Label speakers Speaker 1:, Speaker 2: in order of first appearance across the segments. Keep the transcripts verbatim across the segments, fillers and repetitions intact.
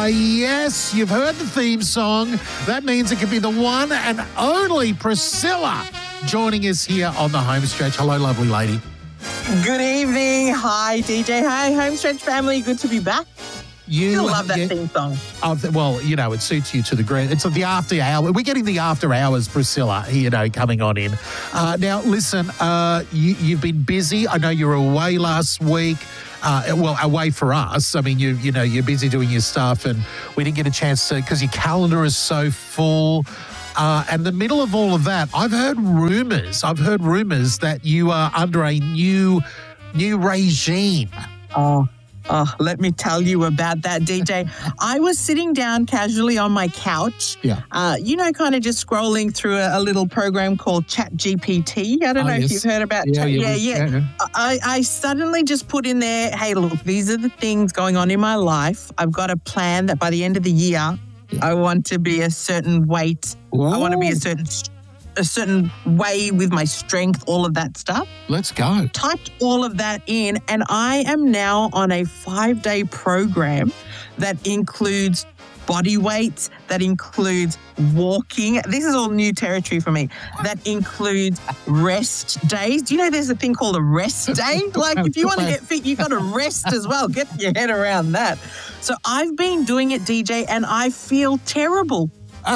Speaker 1: Uh, yes, you've heard the theme song. That means it could be the one and only Priscilla joining us here on the home stretch. Hello, lovely lady.
Speaker 2: Good evening. Hi, D J. Hi, Homestretch family. Good to be back.
Speaker 1: You
Speaker 2: Still love that
Speaker 1: yeah,
Speaker 2: theme song.
Speaker 1: Uh, well, you know, it suits you to the grand. It's the after hour. We're getting the after hours, Priscilla, you know, coming on in. Uh, now, listen, uh, you, you've been busy. I know you were away last week. Uh, well, away for us. I mean, you you know, you're busy doing your stuff, and we didn't get a chance to because your calendar is so full. Uh, and in the middle of all of that, I've heard rumours. I've heard rumours that you are under a new new regime.
Speaker 2: Oh. Oh, let me tell you about that, D J. I was sitting down casually on my couch,
Speaker 1: Yeah.
Speaker 2: uh, you know, kind of just scrolling through a, a little program called Chat G P T. I don't
Speaker 1: Oh,
Speaker 2: know
Speaker 1: yes.
Speaker 2: if you've heard about
Speaker 1: Yeah,
Speaker 2: Chat.
Speaker 1: yeah,
Speaker 2: Yeah,
Speaker 1: we-
Speaker 2: yeah.
Speaker 1: yeah.
Speaker 2: I, I suddenly just put in there, hey, look, these are the things going on in my life. I've got a plan that by the end of the year, I want to be a certain weight. I want to be a certain a certain way with my strength, all of that stuff.
Speaker 1: Let's go.
Speaker 2: Typed all of that in, and I am now on a five-day program that includes body weight, that includes walking. This is all new territory for me. That includes rest days. Do you know there's a thing called a rest day? Like if you want to get fit, you've got to rest as well. Get your head around that. So I've been doing it, D J, and I feel terrible.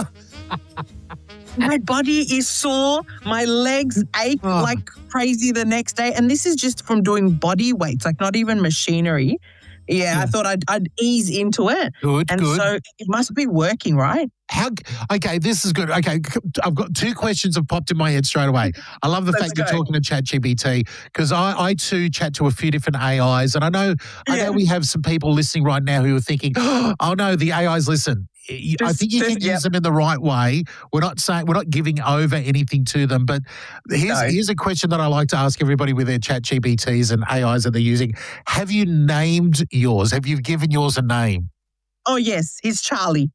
Speaker 2: My body is sore. My legs ache
Speaker 1: Oh.
Speaker 2: like crazy the next day. And this is just from doing body weights, like not even machinery. Yeah,
Speaker 1: Yeah.
Speaker 2: I thought I'd, I'd ease into it.
Speaker 1: Good,
Speaker 2: And
Speaker 1: good.
Speaker 2: so it must be working, right?
Speaker 1: How? Okay, this is good. Okay, I've got two questions have popped in my head straight away. I love the
Speaker 2: Let's
Speaker 1: fact you're
Speaker 2: go.
Speaker 1: talking to ChatGPT because I, I too chat to a few different A Is, and I know I
Speaker 2: Yeah.
Speaker 1: know we have some people listening right now who are thinking, "Oh no, the A Is listen." I
Speaker 2: Just-
Speaker 1: think you can
Speaker 2: just-
Speaker 1: use
Speaker 2: yep.
Speaker 1: them in the right way. We're not saying we're not giving over anything to them, but here's
Speaker 2: No.
Speaker 1: here's a question that I like to ask everybody with their Chat G P Ts and A Is that they're using. Have you named yours? Have you given yours a name?
Speaker 2: Oh, yes, he's Charlie.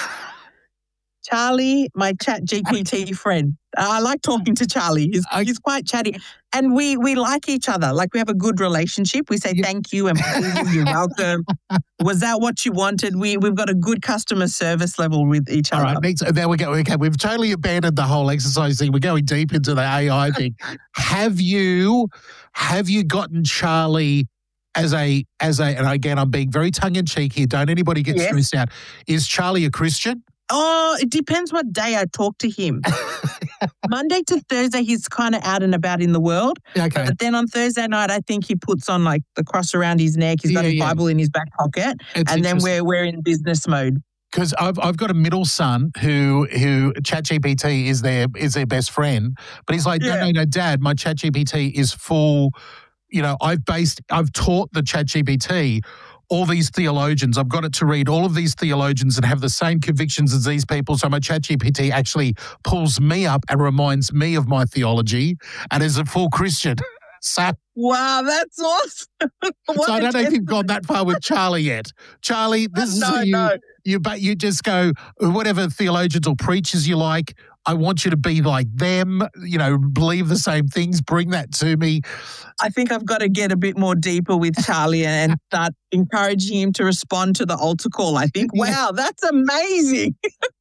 Speaker 2: Charlie, my Chat G P T friend. I like talking to Charlie. He's,
Speaker 1: I-
Speaker 2: he's quite chatty. And we we like each other. Like we have a good relationship. We say
Speaker 1: Yeah.
Speaker 2: thank you and you're welcome. Was that what you wanted? We, we've got a good customer service level with each
Speaker 1: All
Speaker 2: other.
Speaker 1: right, next, there we go. Okay, we've totally abandoned the whole exercise thing. We're going deep into the A I thing. Have you, have you gotten Charlie as a, as a, and again, I'm being very tongue in cheek here. Don't anybody get
Speaker 2: Yes.
Speaker 1: stressed out. Is Charlie a Christian?
Speaker 2: Oh, it depends what day I talk to him. Monday to Thursday, he's kind of out and about in the world.
Speaker 1: Okay.
Speaker 2: But then on Thursday night, I think he puts on like the cross around his neck. He's got
Speaker 1: Yeah,
Speaker 2: his
Speaker 1: yeah.
Speaker 2: Bible in his back pocket. And then we're we're in business mode.
Speaker 1: Because I've I've got a middle son who who ChatGPT is their is their best friend, but he's like, no,
Speaker 2: Yeah.
Speaker 1: no, no, Dad, my ChatGPT is full. You know, I've based, I've taught the ChatGPT all these theologians. I've got it to read all of these theologians and have the same convictions as these people. So my ChatGPT actually pulls me up and reminds me of my theology, and is a full Christian. So,
Speaker 2: Wow, that's awesome. What
Speaker 1: so I
Speaker 2: a
Speaker 1: don't know if
Speaker 2: test-
Speaker 1: you've gone that far with Charlie yet. Charlie, this is
Speaker 2: No,
Speaker 1: you.
Speaker 2: no.
Speaker 1: You but you just go whatever theologians or preachers you like. I want you to be like them. You know, believe the same things. Bring that to me.
Speaker 2: I think I've got to get a bit more deeper with Charlie and start encouraging him to respond to the altar call. I think, wow, that's amazing.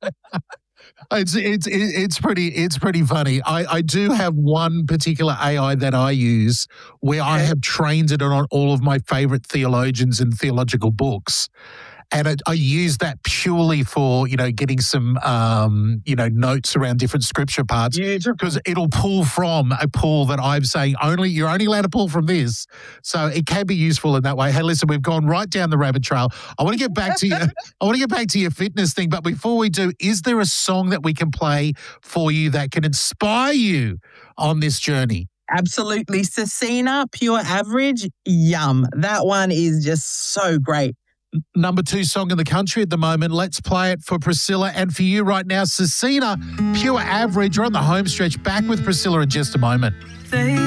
Speaker 1: It's it's it's pretty it's pretty funny. I, I do have one particular A I that I use where I
Speaker 2: Okay.
Speaker 1: have trained it on all of my favorite theologians and theological books. And it, I use that purely for, you know, getting some, um, you know, notes around different scripture parts.
Speaker 2: Beautiful.
Speaker 1: Because it'll pull from a pool that I'm saying only you're only allowed to pull from this, so it can be useful in that way. Hey, listen, we've gone right down the rabbit trail. I want to get back to you. I want to get back to your fitness thing, but before we do, is there a song that we can play for you that can inspire you on this journey?
Speaker 2: Absolutely. Cecina, Pure Average, yum. That one is just so great.
Speaker 1: Number two song in the country at the moment. Let's play it for Priscilla and for you right now. Cecina, Pure Average. You're on the home stretch. Back with Priscilla in just a moment.